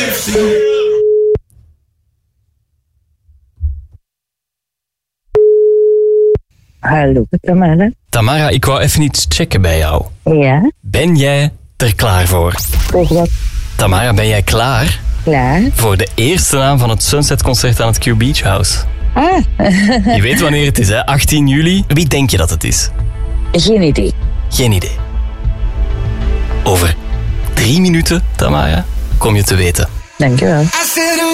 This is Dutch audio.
Hallo, Tamara. Tamara, ik wou even iets checken bij jou. Ja? Ben jij er klaar voor? Voor wat? Tamara, ben jij klaar? Klaar? Voor de eerste naam van het Sunset-concert aan het Q Beach House. Ah. Je weet wanneer het is, hè? 18 juli. Wie denk je dat het is? Geen idee. Geen idee. Over 3 minuten, Tamara, kom je te weten. Dankjewel.